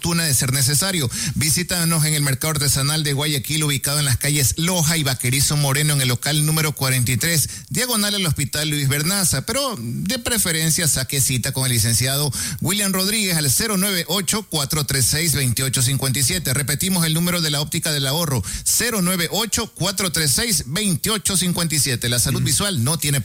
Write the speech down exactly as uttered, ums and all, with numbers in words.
fortuna de ser necesario. Visítanos en el mercado artesanal de Guayaquil, ubicado en las calles Loja y Vaquerizo Moreno, en el local número cuarenta y tres, diagonal al Hospital Luis Bernaza, pero de preferencia saque cita con el licenciado William Rodríguez al cero nueve ocho, cuatro tres seis, dos ocho cinco siete. Repetimos el número de la óptica del ahorro, cero nueve ocho, cuatro tres seis, dos ocho cinco siete. La salud mm. visual no tiene